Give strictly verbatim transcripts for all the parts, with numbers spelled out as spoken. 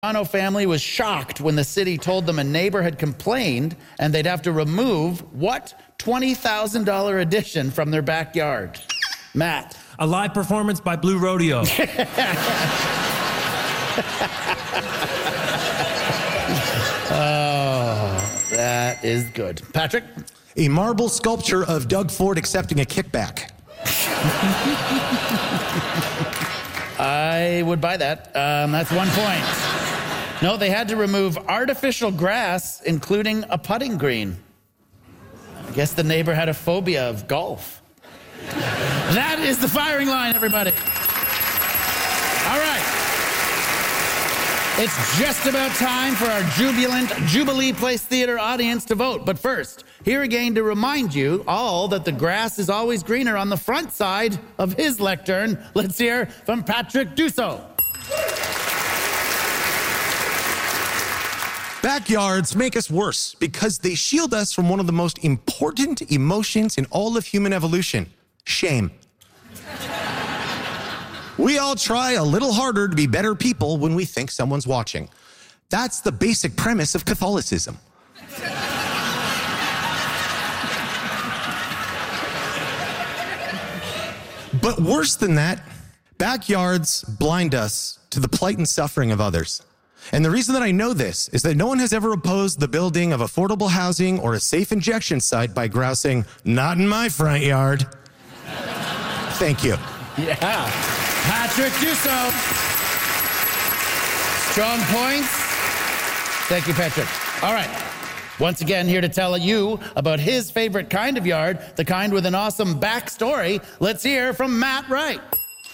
Toronto family was shocked when the city told them a neighbor had complained and they'd have to remove what twenty thousand dollars addition from their backyard? Matt. A live performance by Blue Rodeo. Oh, that is good. Patrick? A marble sculpture of Doug Ford accepting a kickback. I would buy that. Um, that's one point. No, they had to remove artificial grass, including a putting green. I guess the neighbor had a phobia of golf. That is the firing line, everybody. All right. It's just about time for our jubilant Jubilee Place Theater audience to vote. But first, here again to remind you all that the grass is always greener on the front side of his lectern. Let's hear from Patrick Dussault. Backyards make us worse because they shield us from one of the most important emotions in all of human evolution, shame. We all try a little harder to be better people when we think someone's watching. That's the basic premise of Catholicism. But worse than that, backyards blind us to the plight and suffering of others. And the reason that I know this is that no one has ever opposed the building of affordable housing or a safe injection site by grousing, "Not in my front yard." Thank you. Yeah. Patrick Dussault. Strong points. Thank you, Patrick. All right. Once again, here to tell you about his favorite kind of yard, the kind with an awesome backstory. Let's hear from Matt Wright.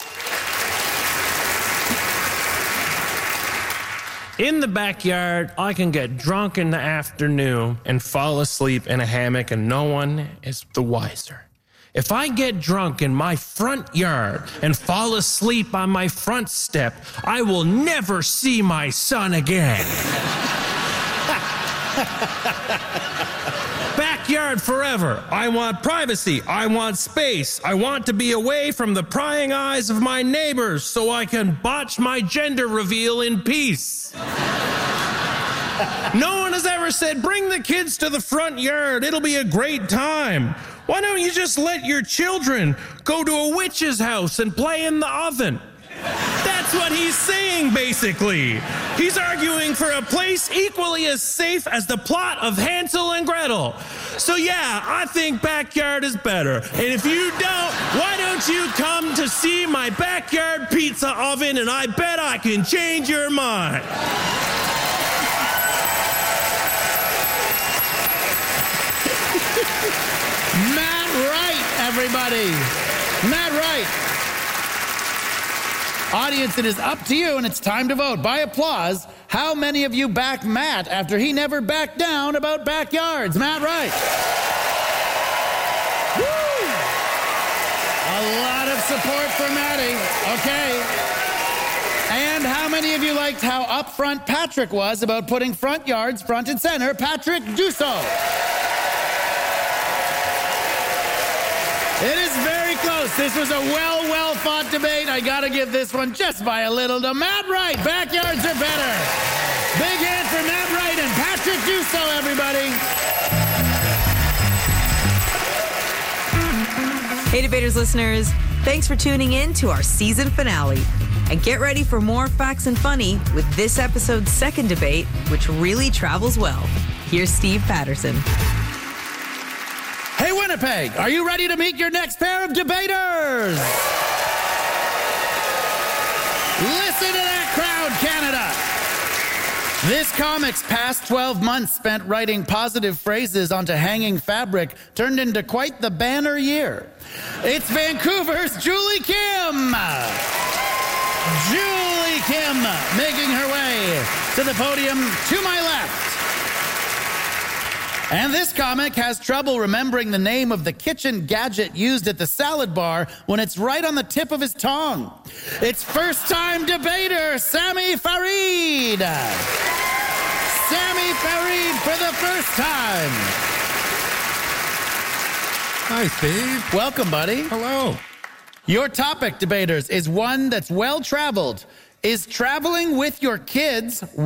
In the backyard, I can get drunk in the afternoon and fall asleep in a hammock and no one is the wiser. If I get drunk in my front yard and fall asleep on my front step, I will never see my son again. Backyard forever. I want privacy. I want space. I want to be away from the prying eyes of my neighbors so I can botch my gender reveal in peace. No one has ever said, bring the kids to the front yard. It'll be a great time. Why don't you just let your children go to a witch's house and play in the oven? That's what he's saying, basically. He's arguing for a place equally as safe as the plot of Hansel and Gretel. So yeah, I think backyard is better. And if you don't, why don't you come to see my backyard pizza oven and I bet I can change your mind. Matt Wright, everybody. Matt Wright. Audience, it is up to you, and it's time to vote. By applause, how many of you back Matt after he never backed down about backyards? Matt Wright. Woo! A lot of support for Matty. Okay. And how many of you liked how upfront Patrick was about putting front yards front and center? Patrick Dussault. It is very close. This was a well, well-fought debate. I got to give this one just by a little to Matt Wright. Backyards are better. Big hand for Matt Wright and Patrick Dussault, everybody. Hey, Debaters listeners. Thanks for tuning in to our season finale. And get ready for more facts and funny with this episode's second debate, which really travels well. Here's Steve Patterson. Hey, Winnipeg, are you ready to meet your next pair of debaters? Listen to that crowd, Canada. This comic's past twelve months spent writing positive phrases onto hanging fabric turned into quite the banner year. It's Vancouver's Julie Kim. Julie Kim making her way to the podium to my left. And this comic has trouble remembering the name of the kitchen gadget used at the salad bar when it's right on the tip of his tongue. It's first-time debater, Sami Farid. Sami Farid for the first time. Hi, Steve. Welcome, buddy. Hello. Your topic, debaters, is one that's well-traveled. Is traveling with your kids